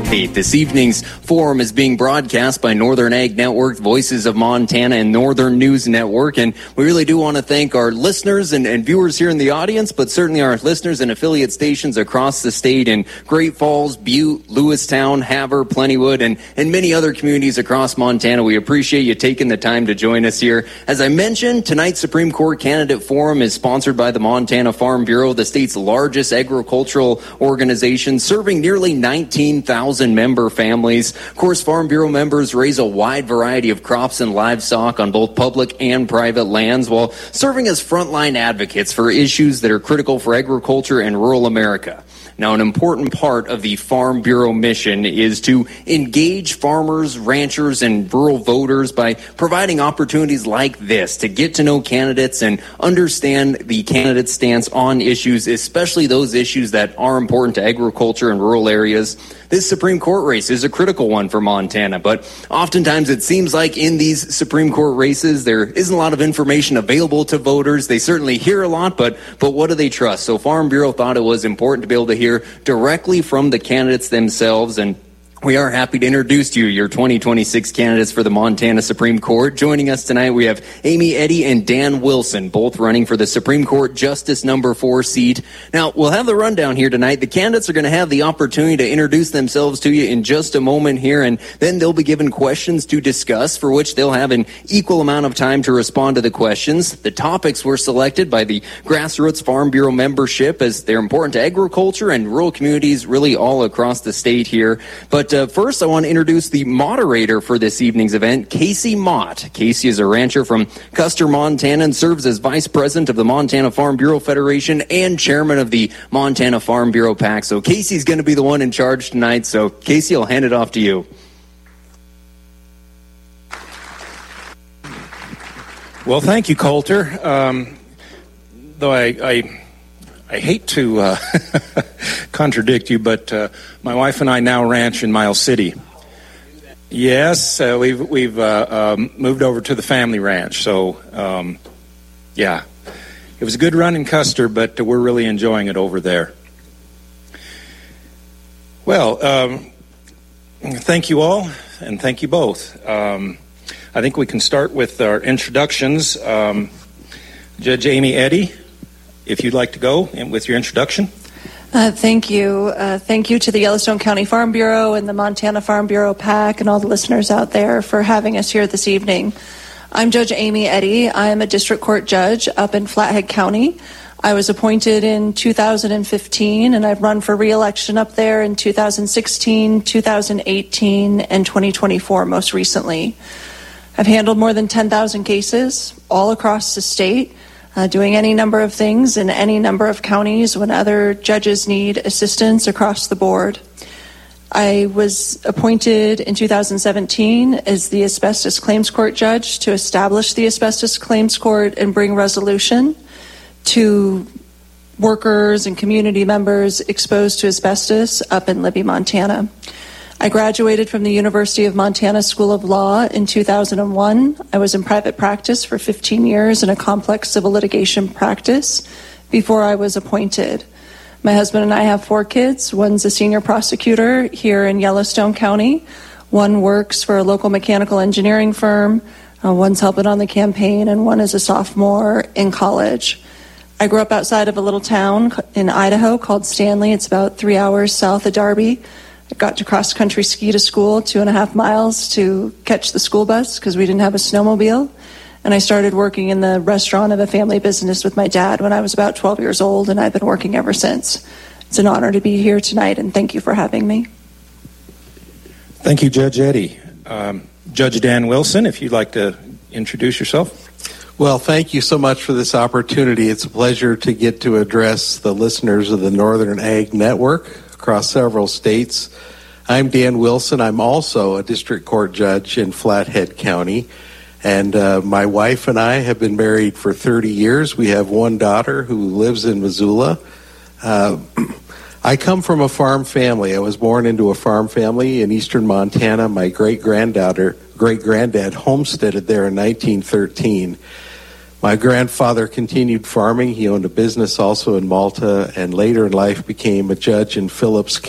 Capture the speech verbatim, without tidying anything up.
This evening's forum is being broadcast by Northern Ag Network, Voices of Montana, and Northern News Network. And we really do want to thank our listeners and, and viewers here in the audience, but certainly our listeners and affiliate stations across the state in Great Falls, Butte, Lewistown, Havre, Plentywood, and, and many other communities across Montana. We appreciate you taking the time to join us here. As I mentioned, tonight's Supreme Court Candidate Forum is sponsored by the Montana Farm Bureau, the state's largest agricultural organization, serving nearly nineteen thousand member families. Of course, Farm Bureau members raise a wide variety of crops and livestock on both public and private lands while serving as frontline advocates for issues that are critical for agriculture and rural America. Now, an important part of the Farm Bureau mission is to engage farmers, ranchers, and rural voters by providing opportunities like this to get to know candidates and understand the candidate's stance on issues, especially those issues that are important to agriculture and rural areas. This Supreme Court race is a critical one for Montana, but oftentimes it seems like in these Supreme Court races, there isn't a lot of information available to voters. They certainly hear a lot, but but what do they trust? So Farm Bureau thought it was important to be able to hear directly from the candidates themselves, and we are happy to introduce to you your twenty twenty-six candidates for the Montana Supreme Court. Joining us tonight, we have Amy Eddy and Dan Wilson, both running for the Supreme Court Justice number four seat. Now, we'll have the rundown here tonight. The candidates are going to have the opportunity to introduce themselves to you in just a moment here, and then they'll be given questions to discuss, for which they'll have an equal amount of time to respond to the questions. The topics were selected by the Grassroots Farm Bureau membership, as they're important to agriculture and rural communities really all across the state here. But uh, first, I want to introduce the moderator for this evening's event, Casey Mott. Casey is a rancher from Custer, Montana, and serves as vice president of the Montana Farm Bureau Federation and chairman of the Montana Farm Bureau PAC. So Casey's going to be the one in charge tonight. So Casey, I'll hand it off to you. Well, thank you, Coulter. Um, though I, I I hate to uh, contradict you, but uh, my wife and I now ranch in Miles City. Yes, uh, we've we've uh, um, moved over to the family ranch. So, um, yeah, it was a good run in Custer, but we're really enjoying it over there. Well, um, thank you all, and thank you both. Um, I think we can start with our introductions. Um, Judge Amy Eddy, if you'd like to go with your introduction. Uh, thank you. Uh, thank you to the Yellowstone County Farm Bureau and the Montana Farm Bureau PAC and all the listeners out there for having us here this evening. I'm Judge Amy Eddy. I am a district court judge up in Flathead County. I was appointed in two thousand fifteen, and I've run for re-election up there in two thousand sixteen, two thousand eighteen, and twenty twenty-four most recently. I've handled more than ten thousand cases all across the state, Uh, doing any number of things in any number of counties when other judges need assistance across the board. I was appointed in two thousand seventeen as the Asbestos Claims Court judge to establish the Asbestos Claims Court and bring resolution to workers and community members exposed to asbestos up in Libby, Montana. I graduated from the University of Montana School of Law in two thousand one. I was in private practice for fifteen years in a complex civil litigation practice before I was appointed. My husband and I have four kids. One's a senior prosecutor here in Yellowstone County. One works for a local mechanical engineering firm. Uh, one's helping on the campaign, and one is a sophomore in college. I grew up outside of a little town in Idaho called Stanley. It's about three hours south of Darby. I got to cross-country ski to school, two and a half miles to catch the school bus because we didn't have a snowmobile. And I started working in the restaurant of a family business with my dad when I was about twelve years old, and I've been working ever since. It's an honor to be here tonight, and thank you for having me. Thank you, Judge Eddy. Um, Judge Dan Wilson, if you'd like to introduce yourself. Well, thank you so much for this opportunity. It's a pleasure to get to address the listeners of the Northern Ag Network across several states. I'm Dan Wilson. I'm also a district court judge in Flathead County, and uh, my wife and I have been married for thirty years. We have one daughter who lives in Missoula. Uh, I come from a farm family. I was born into a farm family in eastern Montana. My great-granddaughter, great-granddad homesteaded there in nineteen thirteen. My grandfather continued farming. He owned a business also in Malta, and later in life became a judge in Phillips